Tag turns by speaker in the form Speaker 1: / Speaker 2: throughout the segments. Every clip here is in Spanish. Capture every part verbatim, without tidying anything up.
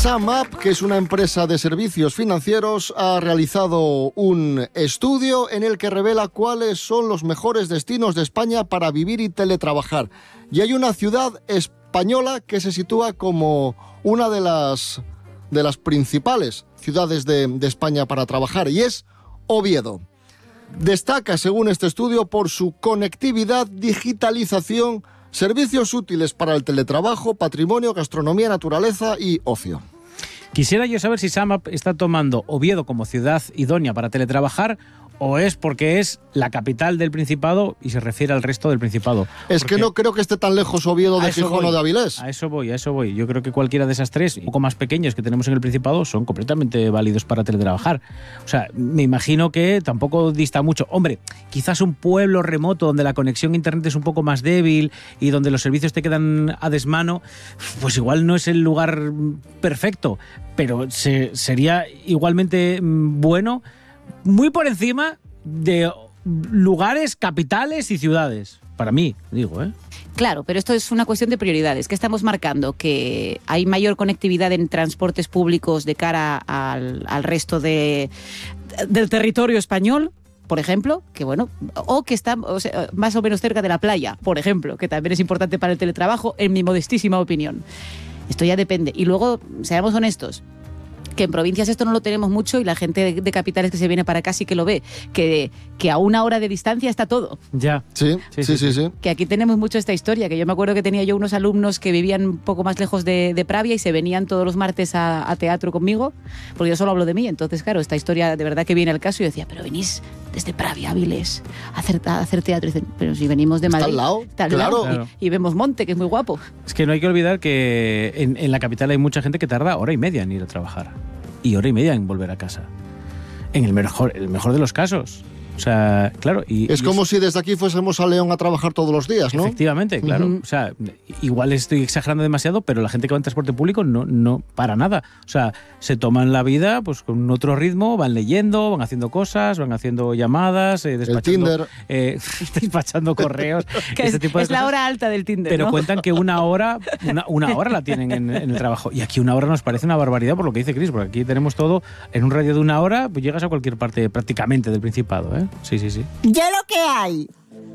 Speaker 1: SumUp, que es una empresa de servicios financieros, ha realizado un estudio en el que revela cuáles son los mejores destinos de España para vivir y teletrabajar. Y hay una ciudad española que se sitúa como una de las, de las principales ciudades de, de España para trabajar, y es Oviedo. Destaca, según este estudio, por su conectividad, digitalización, servicios útiles para el teletrabajo, patrimonio, gastronomía, naturaleza y ocio.
Speaker 2: Quisiera yo saber si SumUp está tomando Oviedo como ciudad idónea para teletrabajar o es porque es la capital del Principado y se refiere al resto del Principado.
Speaker 1: Es
Speaker 2: porque
Speaker 1: que no creo que esté tan lejos Oviedo de Gijón o de Avilés.
Speaker 2: A eso voy, a eso voy. Yo creo que cualquiera de esas tres, un poco más pequeñas que tenemos en el Principado, son completamente válidos para teletrabajar. O sea, me imagino que tampoco dista mucho. Hombre, quizás un pueblo remoto donde la conexión a internet es un poco más débil y donde los servicios te quedan a desmano, pues igual no es el lugar perfecto, pero se, sería igualmente bueno, muy por encima de lugares, capitales y ciudades. Para mí, digo, ¿eh?
Speaker 3: Claro, pero esto es una cuestión de prioridades. ¿Qué estamos marcando? Que hay mayor conectividad en transportes públicos de cara al, al resto de, del territorio español, por ejemplo, que bueno, o que está o sea, más o menos cerca de la playa, por ejemplo, que también es importante para el teletrabajo, en mi modestísima opinión. Esto ya depende. Y luego, seamos honestos, que en provincias esto no lo tenemos mucho y la gente de, de capitales que se viene para acá sí que lo ve, que, que a una hora de distancia está todo.
Speaker 2: Ya.
Speaker 1: Sí, sí, sí, sí, sí.
Speaker 3: Que aquí tenemos mucho esta historia, que yo me acuerdo que tenía yo unos alumnos que vivían un poco más lejos de, de Pravia y se venían todos los martes a, a teatro conmigo, porque yo solo hablo de mí, entonces claro, esta historia de verdad que viene al caso y yo decía, pero venís desde Pravia, Avilés, a hacer, a hacer teatro, y dicen, pero si venimos de Madrid.
Speaker 1: Está al lado,
Speaker 3: está al
Speaker 1: claro.
Speaker 3: lado,
Speaker 2: Claro.
Speaker 3: Y, y vemos monte, que es muy guapo.
Speaker 2: Es que no hay que olvidar que en, en la capital hay mucha gente que tarda hora y media en ir a trabajar y hora y media en volver a casa. En el mejor, el mejor de los casos. O sea, claro. Y,
Speaker 1: Es
Speaker 2: y
Speaker 1: como
Speaker 2: es,
Speaker 1: si desde aquí fuésemos a León a trabajar todos los días, ¿no?
Speaker 2: Efectivamente, claro.
Speaker 3: Uh-huh.
Speaker 2: O sea, igual estoy exagerando demasiado, pero la gente que va en transporte público no, no para nada. O sea, se toman la vida pues con otro ritmo, van leyendo, van haciendo cosas, van haciendo llamadas, eh, despachando,
Speaker 1: Tinder.
Speaker 2: eh, despachando correos,
Speaker 3: Que
Speaker 2: este
Speaker 3: es,
Speaker 2: tipo de
Speaker 3: es la
Speaker 2: cosas.
Speaker 3: hora alta del Tinder,
Speaker 2: Pero
Speaker 3: ¿no?
Speaker 2: cuentan que una hora, una, una hora la tienen en, en el trabajo. Y aquí una hora nos parece una barbaridad por lo que dice Chris, porque aquí tenemos todo en un radio de una hora, pues llegas a cualquier parte prácticamente del Principado, ¿eh? Sí, sí, sí.
Speaker 4: Ya lo que hay.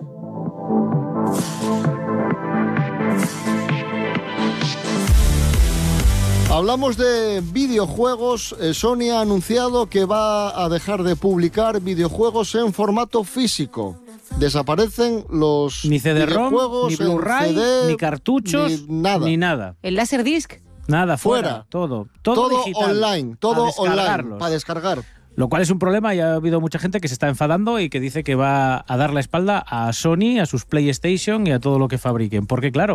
Speaker 1: Hablamos de videojuegos. Eh, Sony ha anunciado que va a dejar de publicar videojuegos en formato físico. Desaparecen los
Speaker 2: Ni C D ROM,
Speaker 1: videojuegos
Speaker 2: ni Blu-ray,
Speaker 1: en C D,
Speaker 2: ni cartuchos,
Speaker 1: ni nada.
Speaker 2: ni nada.
Speaker 3: El Laserdisc.
Speaker 2: Nada, fuera,
Speaker 1: Fuera.
Speaker 2: todo. Todo,
Speaker 1: Todo
Speaker 2: digital,
Speaker 1: online, todo
Speaker 2: a
Speaker 1: online
Speaker 2: descargarlos.
Speaker 1: para descargar.
Speaker 2: Lo cual es un problema y ha habido mucha gente que se está enfadando y que dice que va a dar la espalda a Sony, a sus PlayStation y a todo lo que fabriquen. Porque claro,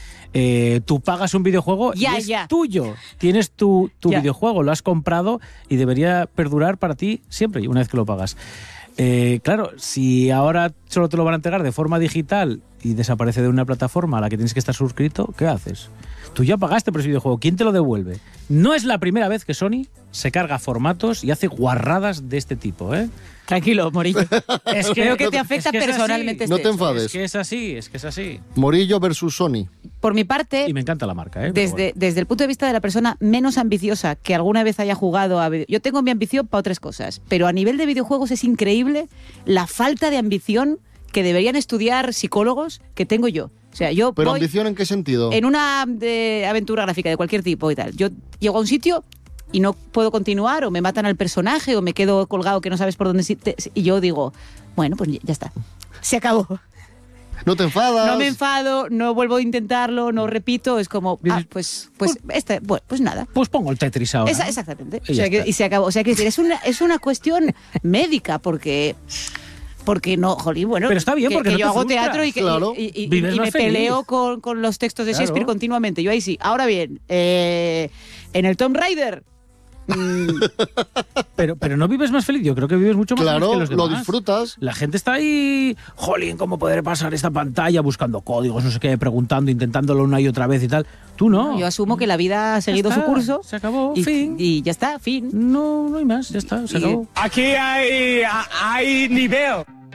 Speaker 2: eh, tú pagas un videojuego
Speaker 3: Ya,
Speaker 2: y es
Speaker 3: ya.
Speaker 2: tuyo. Tienes tu, tu
Speaker 3: Ya.
Speaker 2: videojuego, lo has comprado y debería perdurar para ti siempre, una vez que lo pagas. Eh, claro, si ahora solo te lo van a entregar de forma digital y desaparece de una plataforma a la que tienes que estar suscrito, ¿qué haces? Tú ya pagaste por ese videojuego, ¿quién te lo devuelve? No es la primera vez que Sony se carga formatos y hace guarradas de este tipo, ¿eh?
Speaker 3: Tranquilo, Morillo.
Speaker 2: Es que,
Speaker 3: Creo que te afecta
Speaker 2: es que es
Speaker 3: personalmente
Speaker 2: así.
Speaker 1: No
Speaker 3: este
Speaker 1: te
Speaker 3: hecho.
Speaker 1: enfades.
Speaker 2: Es que es así, es que es así.
Speaker 1: Morillo versus Sony.
Speaker 3: Por mi parte,
Speaker 2: Y me encanta la marca, ¿eh? Pero
Speaker 3: desde,
Speaker 2: bueno.
Speaker 3: desde el punto de vista de la persona menos ambiciosa que alguna vez haya jugado a video... Yo tengo mi ambición para otras cosas, pero a nivel de videojuegos es increíble la falta de ambición que deberían estudiar psicólogos que tengo yo. O sea, yo
Speaker 1: ¿Pero
Speaker 3: voy
Speaker 1: ambición en qué sentido?
Speaker 3: en una de aventura gráfica de cualquier tipo y tal. Yo llego a un sitio y no puedo continuar, o me matan al personaje, o me quedo colgado que no sabes por dónde... si- te- Y yo digo, bueno, pues ya está. Se acabó.
Speaker 1: ¿No te enfadas?
Speaker 3: No me enfado, no vuelvo a intentarlo, no repito, es como, ah, pues, pues, este, bueno, pues nada.
Speaker 2: Pues pongo el Tetris ahora.
Speaker 3: Esa-
Speaker 2: ¿no?
Speaker 3: exactamente.
Speaker 2: Y
Speaker 3: O
Speaker 2: ya
Speaker 3: sea, que,
Speaker 2: está.
Speaker 3: y se acabó. O sea, que decir, es una, es una cuestión médica, porque... Porque no, jolín, bueno,
Speaker 2: Pero está bien,
Speaker 3: que,
Speaker 2: porque
Speaker 3: que
Speaker 2: no
Speaker 3: yo
Speaker 2: te
Speaker 3: hago
Speaker 2: frustras,
Speaker 3: teatro y, que,
Speaker 1: claro.
Speaker 3: y, y- y-
Speaker 2: Vives
Speaker 3: y
Speaker 2: más
Speaker 3: me
Speaker 2: feliz.
Speaker 3: peleo con, con los textos de
Speaker 2: Claro.
Speaker 3: Shakespeare continuamente. Yo ahí sí. Ahora bien, eh, en el Tomb Raider... mm,
Speaker 2: Pero, pero no vives más feliz, yo creo que vives mucho más feliz
Speaker 1: Claro,
Speaker 2: que los
Speaker 1: lo
Speaker 2: demás.
Speaker 1: disfrutas.
Speaker 2: La gente está ahí, jolín, ¿cómo poder pasar esta pantalla buscando códigos, no sé qué, preguntando, intentándolo una y otra vez y tal? Tú no.
Speaker 3: yo asumo que la vida ha seguido
Speaker 2: Ya
Speaker 3: su
Speaker 2: está,
Speaker 3: curso.
Speaker 2: se acabó,
Speaker 3: y,
Speaker 2: fin.
Speaker 3: y ya está, fin.
Speaker 2: No, no hay más, ya está, se
Speaker 3: Y-
Speaker 2: acabó.
Speaker 5: Aquí hay, hay nivel.